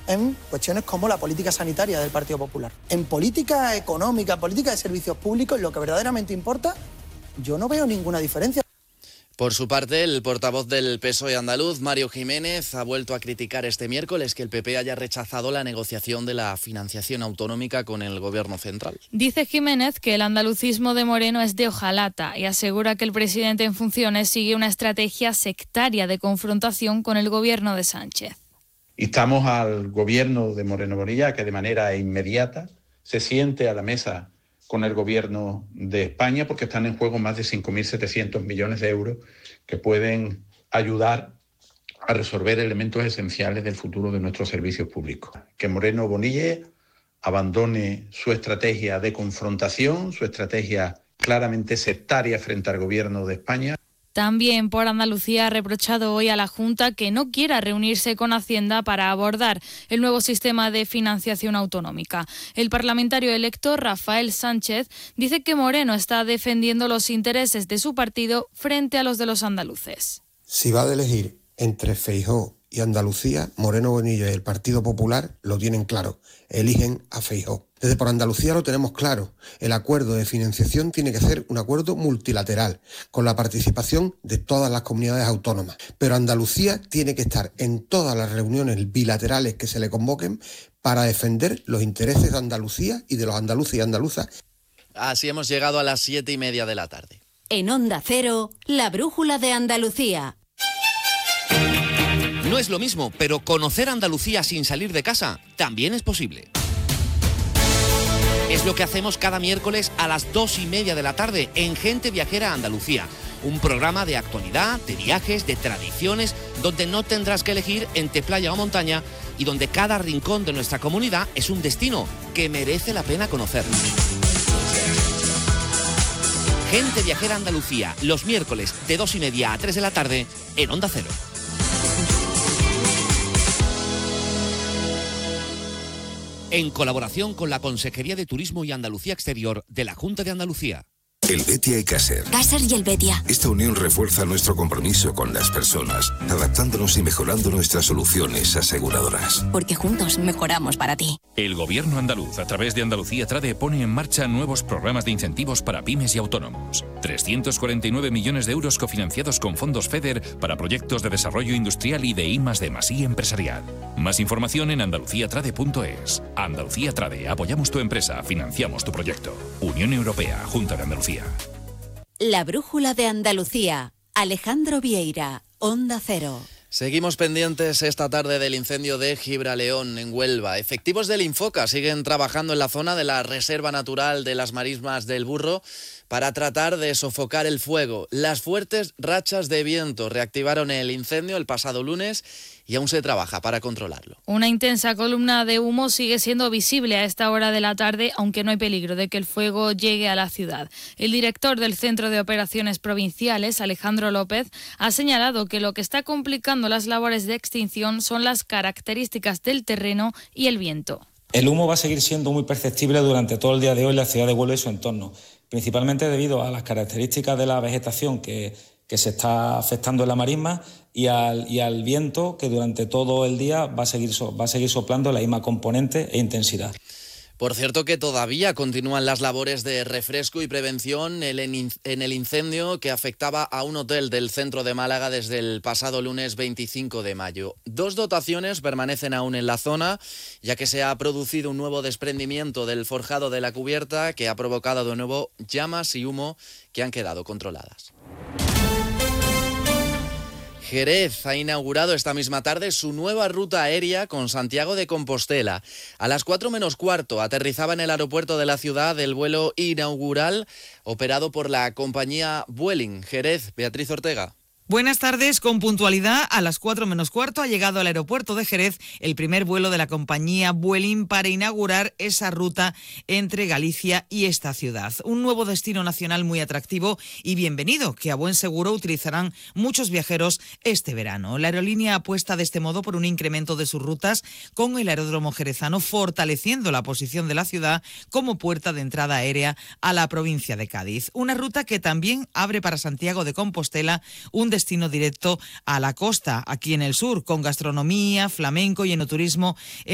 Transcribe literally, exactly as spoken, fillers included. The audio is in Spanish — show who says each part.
Speaker 1: en cuestiones como la política sanitaria del Partido Popular. En política económica, política de servicios públicos, lo que verdaderamente importa, yo no veo ninguna diferencia.
Speaker 2: Por su parte, el portavoz del P S O E andaluz, Mario Jiménez, ha vuelto a criticar este miércoles que el P P haya rechazado la negociación de la financiación autonómica con el Gobierno central.
Speaker 3: Dice Jiménez que el andalucismo de Moreno es de hojalata y asegura que el presidente en funciones sigue una estrategia sectaria de confrontación con el Gobierno de Sánchez.
Speaker 4: Instamos al Gobierno de Moreno Bonilla que de manera inmediata se siente a la mesa con el Gobierno de España, porque están en juego más de cinco mil setecientos millones de euros que pueden ayudar a resolver elementos esenciales del futuro de nuestros servicios públicos. Que Moreno Bonilla abandone su estrategia de confrontación, su estrategia claramente sectaria frente al Gobierno de España.
Speaker 3: También por Andalucía ha reprochado hoy a la Junta que no quiera reunirse con Hacienda para abordar el nuevo sistema de financiación autonómica. El parlamentario electo Rafael Sánchez dice que Moreno está defendiendo los intereses de su partido frente a los de los andaluces.
Speaker 5: Si va a elegir entre Feijóo y Andalucía, Moreno Bonilla y el Partido Popular lo tienen claro, eligen a Feijóo. Desde Por Andalucía lo tenemos claro, el acuerdo de financiación tiene que ser un acuerdo multilateral, con la participación de todas las comunidades autónomas. Pero Andalucía tiene que estar en todas las reuniones bilaterales que se le convoquen para defender los intereses de Andalucía y de los andaluces y andaluzas.
Speaker 2: Así hemos llegado a las siete y media de la tarde.
Speaker 6: En Onda Cero, la brújula de Andalucía.
Speaker 7: No es lo mismo, pero conocer Andalucía sin salir de casa también es posible. Es lo que hacemos cada miércoles a las dos y media de la tarde en Gente Viajera Andalucía. Un programa de actualidad, de viajes, de tradiciones, donde no tendrás que elegir entre playa o montaña y donde cada rincón de nuestra comunidad es un destino que merece la pena conocer. Gente Viajera Andalucía, los miércoles de dos y media a tres de la tarde en Onda Cero. En colaboración con la Consejería de Turismo y Andalucía Exterior de la Junta de Andalucía.
Speaker 8: El Betia y Caser.
Speaker 6: Caser y el Betia.
Speaker 8: Esta unión refuerza nuestro compromiso con las personas, adaptándonos y mejorando nuestras soluciones aseguradoras.
Speaker 6: Porque juntos mejoramos para ti.
Speaker 9: El Gobierno andaluz, a través de Andalucía Trade, pone en marcha nuevos programas de incentivos para pymes y autónomos. trescientos cuarenta y nueve millones de euros cofinanciados con fondos FEDER para proyectos de desarrollo industrial y de I más D más I empresarial. Más información en andalucía trade punto es. Andalucía Trade, apoyamos tu empresa, financiamos tu proyecto. Unión Europea, Junta de Andalucía.
Speaker 6: La brújula de Andalucía. Alejandro Vieira, Onda Cero.
Speaker 2: Seguimos pendientes esta tarde del incendio de Gibraleón, en Huelva. Efectivos del Infoca siguen trabajando en la zona de la Reserva Natural de las Marismas del Burro para tratar de sofocar el fuego. Las fuertes rachas de viento reactivaron el incendio el pasado lunes y aún se trabaja para controlarlo.
Speaker 3: Una intensa columna de humo sigue siendo visible a esta hora de la tarde, aunque no hay peligro de que el fuego llegue a la ciudad. El director del Centro de Operaciones Provinciales, Alejandro López, ha señalado que lo que está complicando las labores de extinción son las características del terreno y el viento.
Speaker 10: El humo va a seguir siendo muy perceptible durante todo el día de hoy en la ciudad de Huelva y su entorno, principalmente debido a las características de la vegetación que, que se está afectando en la marisma y al, y al viento que durante todo el día va a seguir, so, va a seguir soplando la misma componente e intensidad.
Speaker 2: Por cierto que todavía continúan las labores de refresco y prevención en el incendio que afectaba a un hotel del centro de Málaga desde el pasado lunes veinticinco de mayo. Dos dotaciones permanecen aún en la zona, ya que se ha producido un nuevo desprendimiento del forjado de la cubierta que ha provocado de nuevo llamas y humo que han quedado controladas. Jerez ha inaugurado esta misma tarde su nueva ruta aérea con Santiago de Compostela. A las cuatro menos cuarto aterrizaba en el aeropuerto de la ciudad el vuelo inaugural operado por la compañía Vueling. Jerez, Beatriz Ortega.
Speaker 11: Buenas tardes. Con puntualidad, a las cuatro menos cuarto ha llegado al aeropuerto de Jerez el primer vuelo de la compañía Vueling para inaugurar esa ruta entre Galicia y esta ciudad. Un nuevo destino nacional muy atractivo y bienvenido, que a buen seguro utilizarán muchos viajeros este verano. La aerolínea apuesta de este modo por un incremento de sus rutas con el aeródromo jerezano, fortaleciendo la posición de la ciudad como puerta de entrada aérea a la provincia de Cádiz. Una ruta que también abre para Santiago de Compostela un destino directo a la costa, aquí en el sur, con gastronomía, flamenco y enoturismo